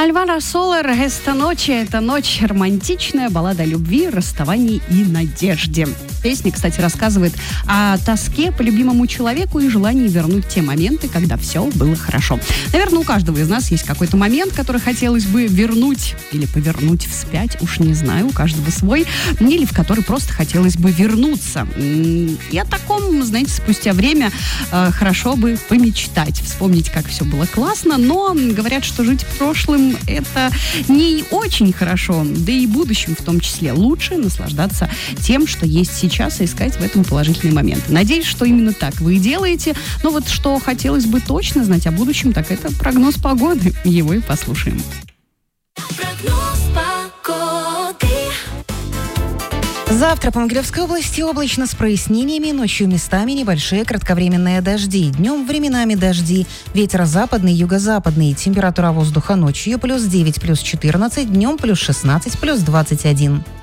Альваро Солар «Эста ночи» — это ночь романтичная, баллада о любви, расставании и надежде. Песня, кстати, рассказывает о тоске по любимому человеку и желании вернуть те моменты, когда все было хорошо. Наверное, у каждого из нас есть какой-то момент, который хотелось бы вернуть или повернуть вспять, уж не знаю, у каждого свой, или в который просто хотелось бы вернуться. И о таком, знаете, спустя время хорошо бы помечтать, вспомнить, как все было классно, но говорят, что жить прошлым — это не очень хорошо, да и будущим в том числе. Лучше наслаждаться тем, что есть сейчас, и искать в этом положительные моменты. Надеюсь, что именно так вы и делаете. Но вот что хотелось бы точно знать о будущем, так это прогноз погоды. Его и послушаем. Прогноз погоды. Завтра по Могилевской области облачно с прояснениями, ночью местами небольшие кратковременные дожди. Днем временами дожди. Ветер западный, юго-западный. Температура воздуха ночью +9, +14, днем +16, +21.